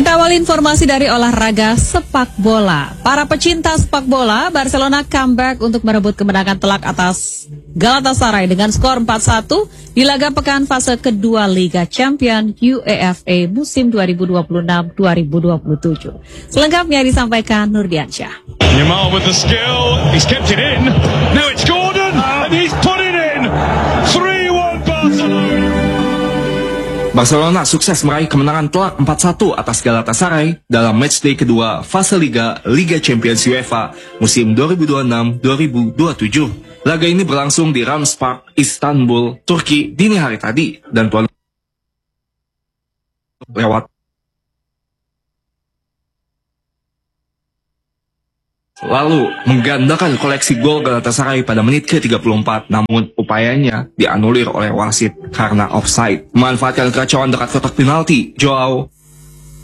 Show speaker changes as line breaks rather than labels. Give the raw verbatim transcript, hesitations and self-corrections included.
Kita awali informasi dari olahraga sepak bola. Para pecinta sepak bola, Barcelona comeback untuk merebut kemenangan telak atas Galatasaray dengan skor empat satu di laga pekan fase kedua Liga Champions UEFA musim dua ribu dua puluh enam dua ribu dua puluh tujuh. Selengkapnya disampaikan Nurdiansyah.
Yamal with the skill, he's kept it in. Now it's Gordon, and he's put it in. three one Barcelona.
Barcelona sukses meraih kemenangan telak empat satu atas Galatasaray dalam matchday kedua fase Liga Liga Champions UEFA musim dua ribu dua puluh enam dua ribu dua puluh tujuh. Laga ini berlangsung di Rams Park, Istanbul, Turki dini hari tadi dan tuan lewat lalu menggandakan koleksi gol Galatasaray pada menit ke tiga puluh empat, namun upayanya dianulir oleh wasit karena offside. Memanfaatkan kekacauan dekat kotak penalti, Joao